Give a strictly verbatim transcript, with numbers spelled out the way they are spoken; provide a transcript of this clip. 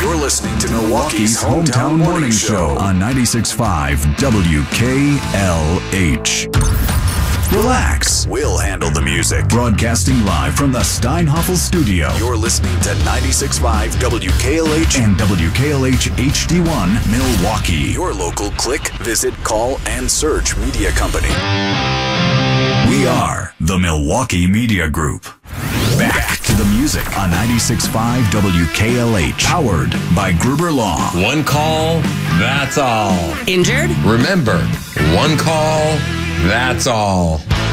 You're listening to Milwaukee's Hometown Morning Show on ninety-six point five W K L H. Relax. We'll handle the music. Broadcasting live from the Steinhoffel studio. You're listening to ninety-six point five W K L H and W K L H H D one Milwaukee. Your local click, visit, call, and search media company. We are the Milwaukee Media Group. Back to the music on ninety-six point five W K L H. Powered by Gruber Law. One call, that's all. Injured? Remember, one call, that's all.